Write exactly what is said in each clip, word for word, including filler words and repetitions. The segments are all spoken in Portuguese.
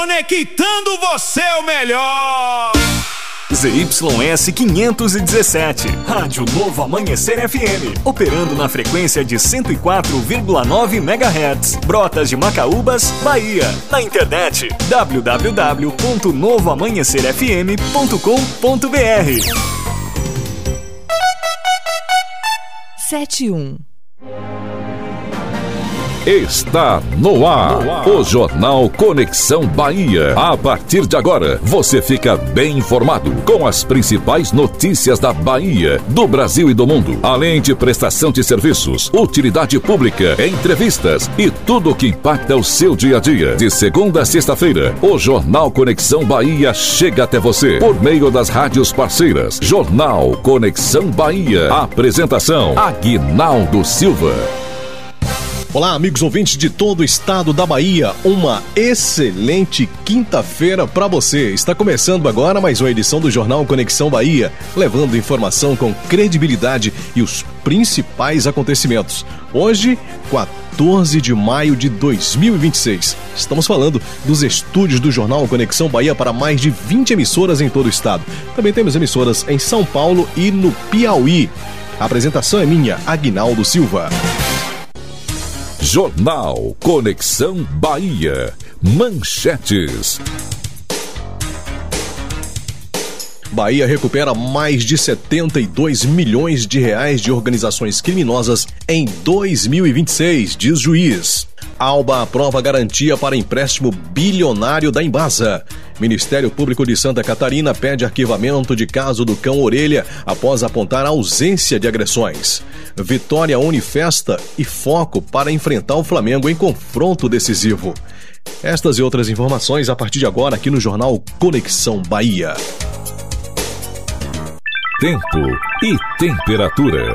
Conectando você ao melhor. Z Y S quinhentos e dezessete, Rádio Novo Amanhecer F M, operando na frequência de cento e quatro vírgula nove megahertz, Brotas de Macaúbas, Bahia. Na internet, w w w ponto novo amanhecer f m ponto com ponto b r. sete um. Está no ar, o Jornal Conexão Bahia. A partir de agora, você fica bem informado com as principais notícias da Bahia, do Brasil e do mundo, além de prestação de serviços, utilidade pública, entrevistas e tudo o que impacta o seu dia a dia. De segunda a sexta-feira, o Jornal Conexão Bahia chega até você por meio das rádios parceiras. Jornal Conexão Bahia. Apresentação: Aguinaldo Silva. Olá, amigos ouvintes de todo o estado da Bahia, uma excelente quinta-feira para você. Está começando agora mais uma edição do Jornal Conexão Bahia, levando informação com credibilidade e os principais acontecimentos. Hoje, quatorze de maio de dois mil e vinte e seis. Estamos falando dos estúdios do Jornal Conexão Bahia para mais de vinte emissoras em todo o estado. Também temos emissoras em São Paulo e no Piauí. A apresentação é minha, Aguinaldo Silva. Jornal Conexão Bahia. Manchetes. Bahia recupera mais de setenta e dois milhões de reais de organizações criminosas em dois mil e vinte e seis, diz juiz. Alba aprova garantia para empréstimo bilionário da Embasa. Ministério Público de Santa Catarina pede arquivamento de caso do cão orelha após apontar ausência de agressões. Vitória une festa e foco para enfrentar o Flamengo em confronto decisivo. Estas e outras informações a partir de agora aqui no Jornal Conexão Bahia. Tempo e temperatura.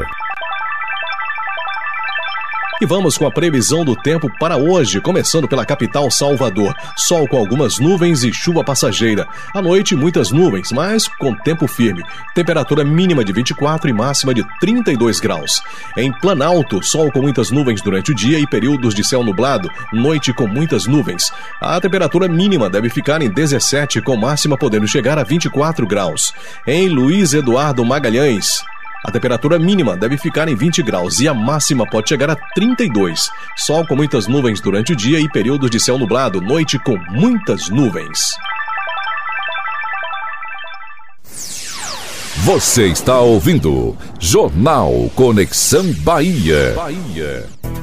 E vamos com a previsão do tempo para hoje, começando pela capital Salvador. Sol com algumas nuvens e chuva passageira. À noite, muitas nuvens, mas com tempo firme. Temperatura mínima de vinte e quatro e máxima de trinta e dois graus. Em Planalto, sol com muitas nuvens durante o dia e períodos de céu nublado. Noite com muitas nuvens. A temperatura mínima deve ficar em dezessete, com máxima podendo chegar a vinte e quatro graus. Em Luiz Eduardo Magalhães, a temperatura mínima deve ficar em vinte graus e a máxima pode chegar a trinta e dois. Sol com muitas nuvens durante o dia e períodos de céu nublado. Noite com muitas nuvens. Você está ouvindo Jornal Conexão Bahia. Bahia.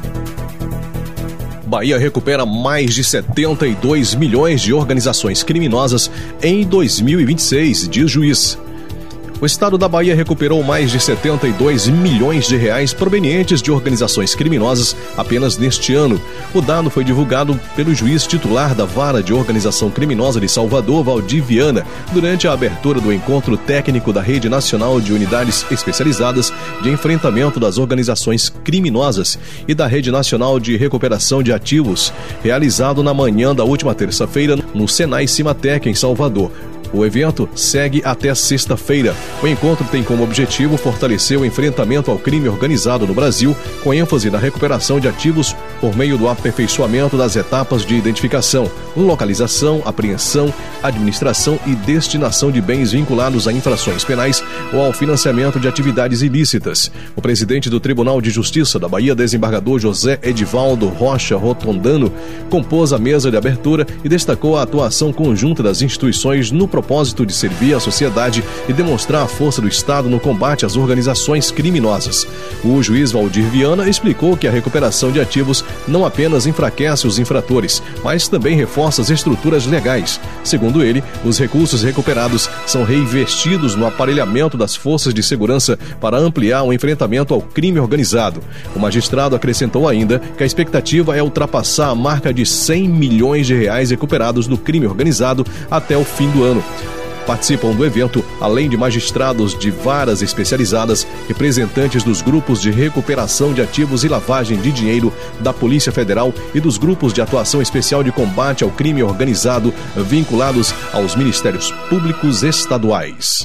Bahia recupera mais de setenta e dois milhões de organizações criminosas em dois mil e vinte e seis, diz juiz. O estado da Bahia recuperou mais de setenta e dois milhões de reais provenientes de organizações criminosas apenas neste ano. O dado foi divulgado pelo juiz titular da Vara de Organização Criminosa de Salvador, Valdir Viana, durante a abertura do encontro técnico da Rede Nacional de Unidades Especializadas de Enfrentamento das Organizações Criminosas e da Rede Nacional de Recuperação de Ativos, realizado na manhã da última terça-feira no Senai Cimatec, em Salvador. O evento segue até sexta-feira. O encontro tem como objetivo fortalecer o enfrentamento ao crime organizado no Brasil, com ênfase na recuperação de ativos por meio do aperfeiçoamento das etapas de identificação, localização, apreensão, administração e destinação de bens vinculados a infrações penais ou ao financiamento de atividades ilícitas. O presidente do Tribunal de Justiça da Bahia, desembargador José Edivaldo Rocha Rotondano, compôs a mesa de abertura e destacou a atuação conjunta das instituições no propósito de servir à sociedade e demonstrar a força do Estado no combate às organizações criminosas. O juiz Valdir Viana explicou que a recuperação de ativos não apenas enfraquece os infratores, mas também reforça as estruturas legais. Segundo ele, os recursos recuperados são reinvestidos no aparelhamento das forças de segurança para ampliar o enfrentamento ao crime organizado. O magistrado acrescentou ainda que a expectativa é ultrapassar a marca de cem milhões de reais recuperados no crime organizado até o fim do ano. Participam do evento, além de magistrados de varas especializadas, representantes dos grupos de recuperação de ativos e lavagem de dinheiro da Polícia Federal e dos grupos de atuação especial de combate ao crime organizado vinculados aos Ministérios Públicos Estaduais.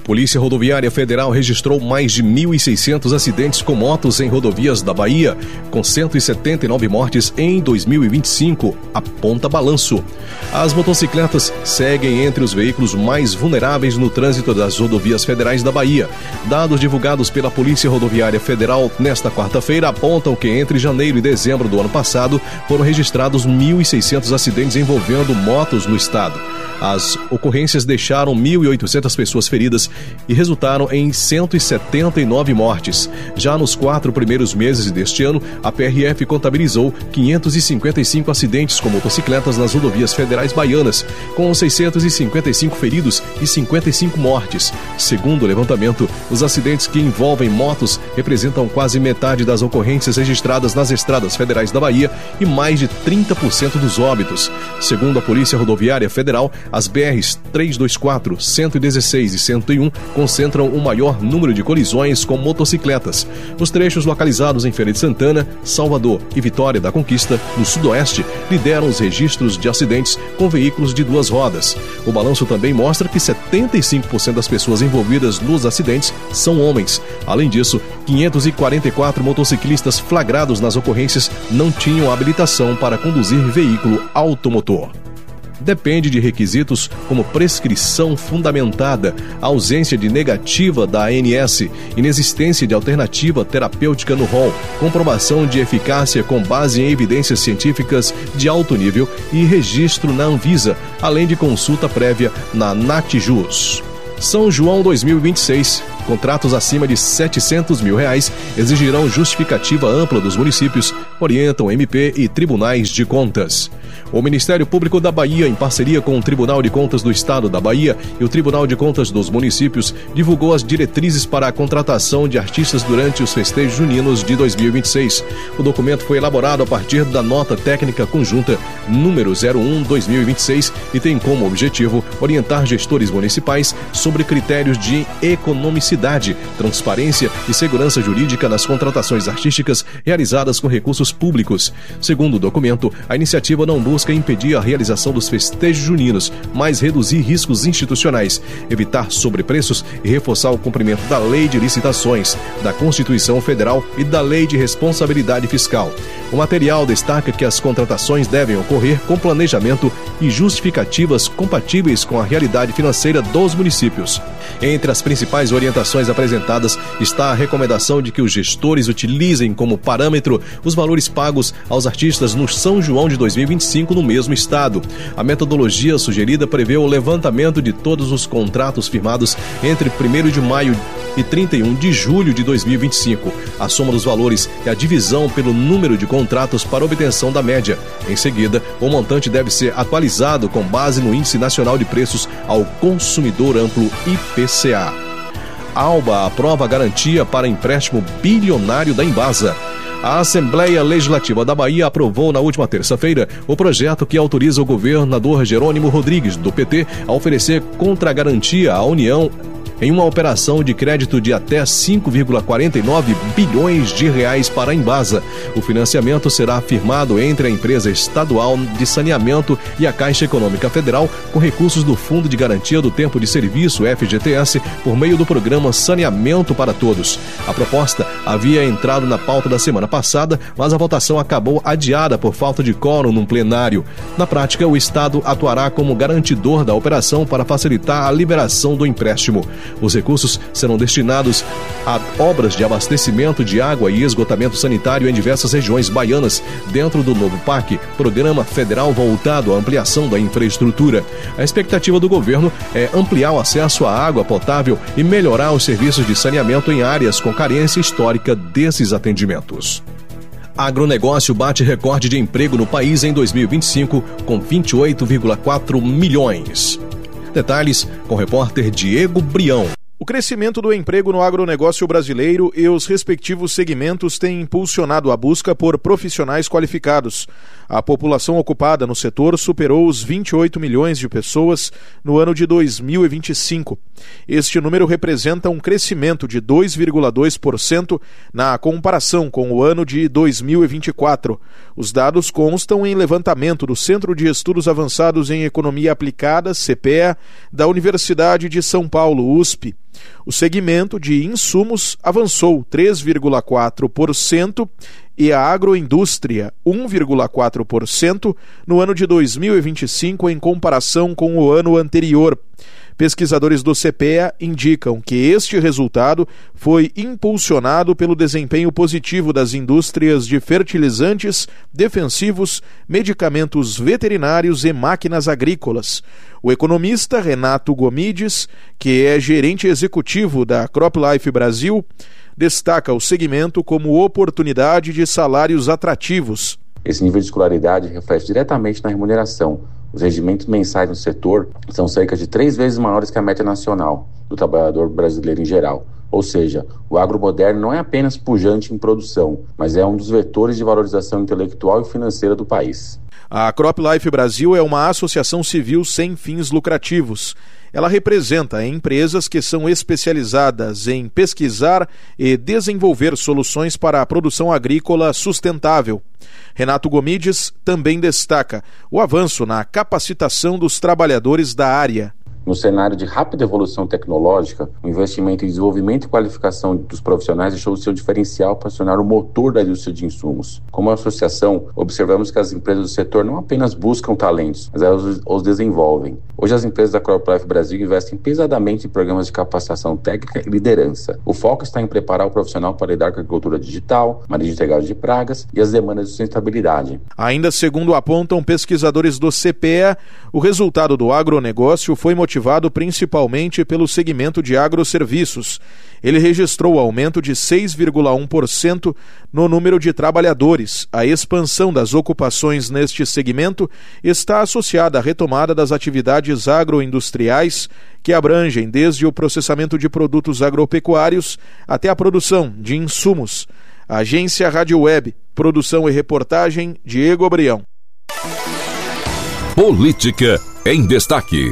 Polícia Rodoviária Federal registrou mais de mil e seiscentos acidentes com motos em rodovias da Bahia, com cento e setenta e nove mortes em dois mil e vinte e cinco, aponta balanço. As motocicletas seguem entre os veículos mais vulneráveis no trânsito das rodovias federais da Bahia. Dados divulgados pela Polícia Rodoviária Federal nesta quarta-feira apontam que entre janeiro e dezembro do ano passado foram registrados mil e seiscentos acidentes envolvendo motos no estado. As ocorrências deixaram mil e oitocentas pessoas feridas e resultaram em cento e setenta e nove mortes. Já nos quatro primeiros meses deste ano, a P R F contabilizou quinhentos e cinquenta e cinco acidentes com motocicletas nas rodovias federais baianas, com seiscentos e cinquenta e cinco feridos e cinquenta e cinco mortes. Segundo o levantamento, os acidentes que envolvem motos representam quase metade das ocorrências registradas nas estradas federais da Bahia e mais de trinta por cento dos óbitos. Segundo a Polícia Rodoviária Federal, as B Rs trezentos e vinte e quatro, cento e dezesseis e cento e um concentram o maior número de colisões com motocicletas. Os trechos localizados em Feira de Santana, Salvador e Vitória da Conquista, no sudoeste, lideram os registros de acidentes com veículos de duas rodas. O balanço também mostra que setenta e cinco por cento das pessoas envolvidas nos acidentes são homens. Além disso, quinhentos e quarenta e quatro motociclistas flagrados nas ocorrências não tinham habilitação para conduzir veículo automotor. Depende de requisitos como prescrição fundamentada, ausência de negativa da A N S, inexistência de alternativa terapêutica no rol, comprovação de eficácia com base em evidências científicas de alto nível e registro na Anvisa, além de consulta prévia na Natjus. São João dois mil e vinte e seis. Contratos acima de setecentos mil reais exigirão justificativa ampla dos municípios, orientam M P e tribunais de contas. O Ministério Público da Bahia, em parceria com o Tribunal de Contas do Estado da Bahia e o Tribunal de Contas dos Municípios, divulgou as diretrizes para a contratação de artistas durante os festejos juninos de dois mil e vinte e seis. O documento foi elaborado a partir da Nota Técnica Conjunta número zero um barra dois mil e vinte e seis e tem como objetivo orientar gestores municipais sobre critérios de economicidade, transparência e segurança jurídica nas contratações artísticas realizadas com recursos públicos. Segundo o documento, a iniciativa não busca impedir a realização dos festejos juninos, mas reduzir riscos institucionais, evitar sobrepreços e reforçar o cumprimento da Lei de Licitações, da Constituição Federal e da Lei de Responsabilidade Fiscal. O material destaca que as contratações devem ocorrer com planejamento e justificativas compatíveis com a realidade financeira dos municípios. Entre as principais orientações apresentadas está a recomendação de que os gestores utilizem como parâmetro os valores pagos aos artistas no São João de dois mil e vinte e cinco no mesmo estado. A metodologia sugerida prevê o levantamento de todos os contratos firmados entre primeiro de maio e trinta e um de julho de dois mil e vinte e cinco. A soma dos valores é a divisão pelo número de contratos para obtenção da média. Em seguida, o montante deve ser atualizado com base no Índice Nacional de Preços ao Consumidor Amplo I P C A. Alba aprova garantia para empréstimo bilionário da Embasa. A Assembleia Legislativa da Bahia aprovou na última terça-feira o projeto que autoriza o governador Jerônimo Rodrigues, do P T, a oferecer contragarantia à União em uma operação de crédito de até cinco vírgula quarenta e nove bilhões de reais para a Embasa. O financiamento será firmado entre a empresa estadual de saneamento e a Caixa Econômica Federal com recursos do Fundo de Garantia do Tempo de Serviço, F G T S, por meio do programa Saneamento para Todos. A proposta havia entrado na pauta da semana passada, mas a votação acabou adiada por falta de quórum no plenário. Na prática, o Estado atuará como garantidor da operação para facilitar a liberação do empréstimo. Os recursos serão destinados a obras de abastecimento de água e esgotamento sanitário em diversas regiões baianas, dentro do novo P A C, Programa Federal voltado à ampliação da infraestrutura. A expectativa do governo é ampliar o acesso à água potável e melhorar os serviços de saneamento em áreas com carência histórica desses atendimentos. Agronegócio bate recorde de emprego no país em dois mil e vinte e cinco, com vinte e oito vírgula quatro milhões. Detalhes com o repórter Diego Brião. O crescimento do emprego no agronegócio brasileiro e os respectivos segmentos têm impulsionado a busca por profissionais qualificados. A população ocupada no setor superou os vinte e oito milhões de pessoas no ano de dois mil e vinte e cinco. Este número representa um crescimento de dois vírgula dois por cento na comparação com o ano de dois mil e vinte e quatro. Os dados constam em levantamento do Centro de Estudos Avançados em Economia Aplicada, C P E A, da Universidade de São Paulo, U S P. O segmento de insumos avançou três vírgula quatro por cento e a agroindústria um vírgula quatro por cento no ano de dois mil e vinte e cinco em comparação com o ano anterior. Pesquisadores do C P E A indicam que este resultado foi impulsionado pelo desempenho positivo das indústrias de fertilizantes, defensivos, medicamentos veterinários e máquinas agrícolas. O economista Renato Gomides, que é gerente executivo da CropLife Brasil, destaca o segmento como oportunidade de salários atrativos. Esse nível de escolaridade reflete diretamente na remuneração. Os rendimentos mensais no setor são cerca de três vezes maiores que a média nacional do trabalhador brasileiro em geral. Ou seja, o agro moderno não é apenas pujante em produção, mas é um dos vetores de valorização intelectual e financeira do país. A CropLife Brasil é uma associação civil sem fins lucrativos. Ela representa empresas que são especializadas em pesquisar e desenvolver soluções para a produção agrícola sustentável. Renato Gomides também destaca o avanço na capacitação dos trabalhadores da área. No cenário de rápida evolução tecnológica, o investimento em desenvolvimento e qualificação dos profissionais deixou o seu diferencial para se tornar o motor da indústria de insumos. Como associação, observamos que as empresas do setor não apenas buscam talentos, mas elas os desenvolvem. Hoje as empresas da CropLife Brasil investem pesadamente em programas de capacitação técnica e liderança. O foco está em preparar o profissional para lidar com a agricultura digital, manejo integrado de pragas e as demandas de sustentabilidade. Ainda segundo apontam pesquisadores do C P E A, o resultado do agronegócio foi motivado motivado principalmente pelo segmento de agroserviços. Ele registrou aumento de seis vírgula um por cento no número de trabalhadores. A expansão das ocupações neste segmento está associada à retomada das atividades agroindustriais, que abrangem desde o processamento de produtos agropecuários até a produção de insumos. Agência Rádio Web, produção e reportagem, Diego Abrião. Política em destaque.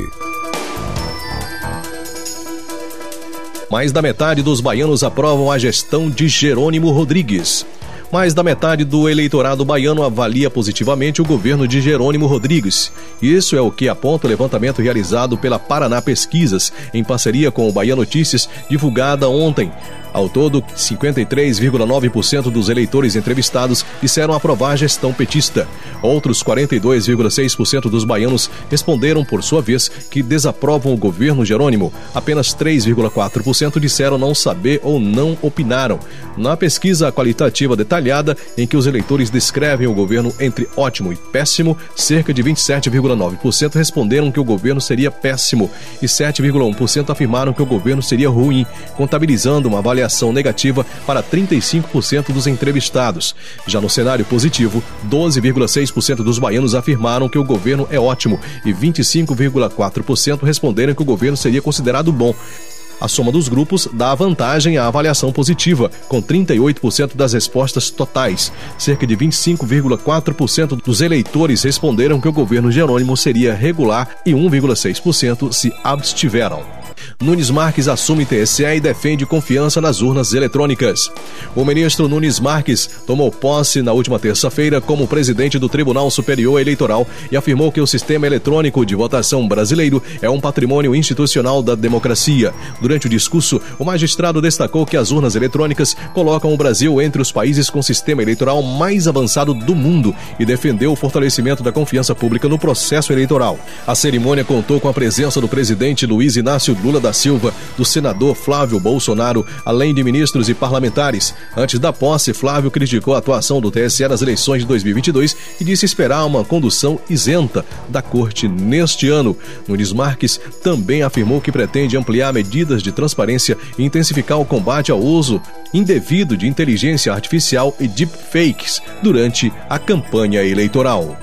Mais da metade dos baianos aprovam a gestão de Jerônimo Rodrigues. Mais da metade do eleitorado baiano avalia positivamente o governo de Jerônimo Rodrigues. Isso é o que aponta o levantamento realizado pela Paraná Pesquisas, em parceria com o Bahia Notícias, divulgada ontem. Ao todo, cinquenta e três vírgula nove por cento dos eleitores entrevistados disseram aprovar a gestão petista. Outros quarenta e dois vírgula seis por cento dos baianos responderam, por sua vez, que desaprovam o governo Jerônimo. Apenas três vírgula quatro por cento disseram não saber ou não opinaram. Na pesquisa qualitativa detalhada, em que os eleitores descrevem o governo entre ótimo e péssimo, cerca de vinte e sete vírgula nove por cento responderam que o governo seria péssimo e sete vírgula um por cento afirmaram que o governo seria ruim, contabilizando uma avaliação negativa para trinta e cinco por cento dos entrevistados. Já no cenário positivo, doze vírgula seis por cento dos baianos afirmaram que o governo é ótimo e vinte e cinco vírgula quatro por cento responderam que o governo seria considerado bom. A soma dos grupos dá vantagem à avaliação positiva, com trinta e oito por cento das respostas totais. Cerca de vinte e cinco vírgula quatro por cento dos eleitores responderam que o governo Jerônimo seria regular e um vírgula seis por cento se abstiveram. Nunes Marques assume T S E e defende confiança nas urnas eletrônicas. O ministro Nunes Marques tomou posse na última terça-feira como presidente do Tribunal Superior Eleitoral e afirmou que o sistema eletrônico de votação brasileiro é um patrimônio institucional da democracia. Durante o discurso, o magistrado destacou que as urnas eletrônicas colocam o Brasil entre os países com sistema eleitoral mais avançado do mundo e defendeu o fortalecimento da confiança pública no processo eleitoral. A cerimônia contou com a presença do presidente Luiz Inácio Lula da Silva, do senador Flávio Bolsonaro, além de ministros e parlamentares. Antes da posse, Flávio criticou a atuação do T S E nas eleições de dois mil e vinte e dois e disse esperar uma condução isenta da corte neste ano. Nunes Marques também afirmou que pretende ampliar medidas de transparência e intensificar o combate ao uso indevido de inteligência artificial e deepfakes durante a campanha eleitoral.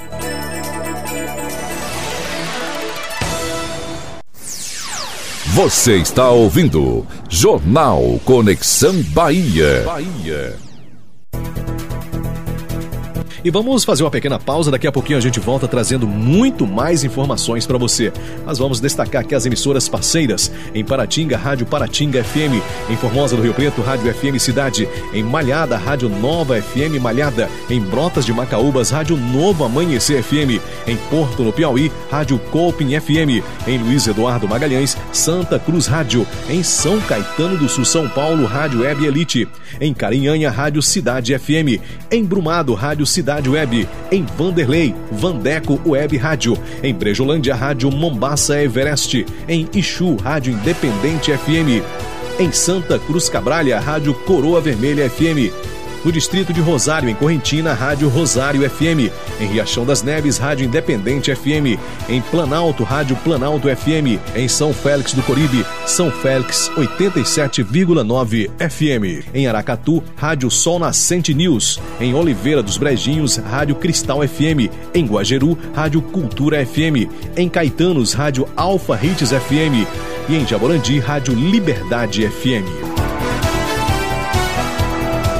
Você está ouvindo Jornal Conexão Bahia. Bahia. E vamos fazer uma pequena pausa, daqui a pouquinho a gente volta trazendo muito mais informações para você. Mas vamos destacar aqui as emissoras parceiras. Em Paratinga, Rádio Paratinga F M. Em Formosa do Rio Preto, Rádio F M Cidade. Em Malhada, Rádio Nova F M Malhada. Em Brotas de Macaúbas, Rádio Novo Amanhecer F M. Em Porto, no Piauí, Rádio Colpin F M. Em Luiz Eduardo Magalhães, Santa Cruz Rádio. Em São Caetano do Sul, São Paulo, Rádio Web Elite. Em Carinhanha, Rádio Cidade F M. Em Brumado, Rádio Cidade Web. Em Vanderlei, Vandeco Web Rádio. Em Brejolândia, Rádio Mombaça Everest. Em Ixu, Rádio Independente F M. Em Santa Cruz Cabralha, Rádio Coroa Vermelha F M. No distrito de Rosário, em Correntina, Rádio Rosário F M. Em Riachão das Neves, Rádio Independente F M. Em Planalto, Rádio Planalto F M. Em São Félix do Coribe, São Félix oitenta e sete vírgula nove F M. Em Aracatu, Rádio Sol Nascente News. Em Oliveira dos Brejinhos, Rádio Cristal F M. Em Guajeru, Rádio Cultura F M. Em Caetanos, Rádio Alfa Hits F M. E em Jaborandi, Rádio Liberdade F M.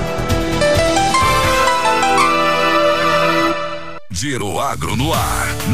Giro Agro no ar.